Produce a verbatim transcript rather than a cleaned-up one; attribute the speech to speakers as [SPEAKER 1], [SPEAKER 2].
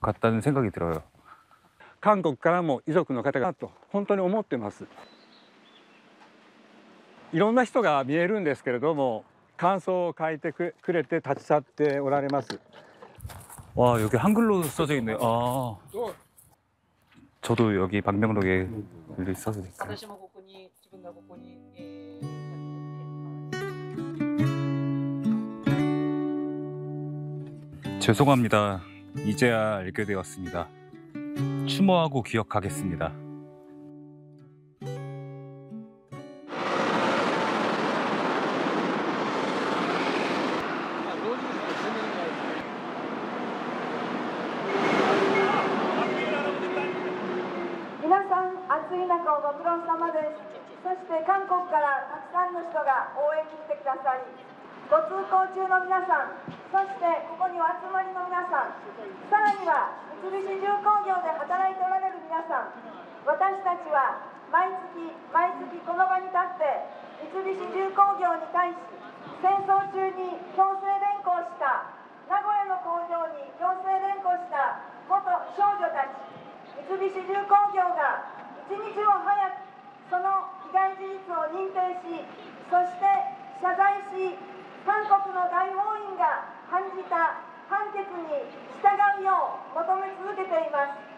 [SPEAKER 1] 같다는 생각이 들어요.
[SPEAKER 2] 韓国からも遺族の方がと本当に思ってます。いろんな人が見えるんですけれども、感想を書いてくれて立ち去っておられます。
[SPEAKER 1] 와, 여기 한글로 써져 있네요. 아, 저도 여기 방명록에 글이 써져 있어요. 죄송합니다. 이제야 알게 되었습니다. 추모하고 기억하겠습니다.
[SPEAKER 3] そして韓国からたくさんの人が応援に来てくださり、ご通行中の皆さん、そしてここにお集まりの皆さん、さらには三菱重工業で働いておられる皆さん、私たちは毎月毎月この場に立って三菱重工業に対し、戦争中に強制連行した名古屋の工場に強制連行した元少女たち、三菱重工業が一日も早くその被害事実を認定し、そして謝罪し、韓国の大法院が判じた判決に従うよう求め続けています。